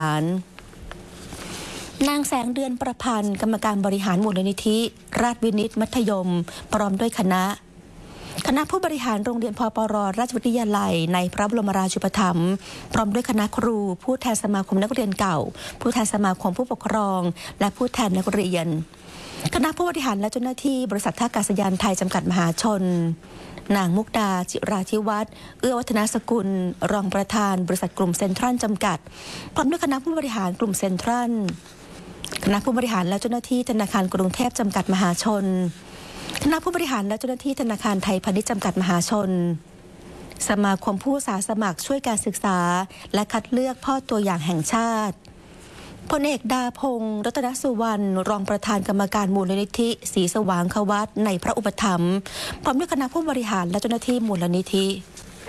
นางแสงเดือนประพันธ์กรรมการบริหารมูลนิธิราชวินิตมัธยมพร้อมด้วยคณะผู้บริหารโรงเรียนพปร.ราชวิทยาลัยในพระบรมราชูปถัมภ์พร้อมด้วยคณะครูผู้แทนสมาคมนักเรียนเก่าผู้แทนสมาคมผู้ปกครองและผู้แทนนักเรียนคณะผู้บริหารและเจ้าหน้าที่บริษัทท่าอากาศยานไทยจำกัดมหาชนนางมุกดาจิราธิวัฒน์เอื้อวัฒนสกุลรองประธานบริษัทกลุ่มเซ็นทรัลจำกัดพร้อมด้วยคณะผู้บริหารกลุ่มเซ็นทรัลคณะผู้บริหารและเจ้าหน้าที่ธนาคารกรุงเทพจำกัดมหาชนคณะผู้บริหารและเจ้าหน้าที่ธนาคารไทยพาณิชย์จำกัดมหาชนสมาคมผู้อาสาสมัครช่วยการศึกษาและคัดเลือกพ่อตัวอย่างแห่งชาติพลเอกดาพงษ์รัตนสุวรรณรองประธานกรรมการมูลนิธิศรีสว่างควัตในพระอุปถัมภ์พร้อมด้วยคณะผู้บริหารและเจ้าหน้าที่มูลนิธิ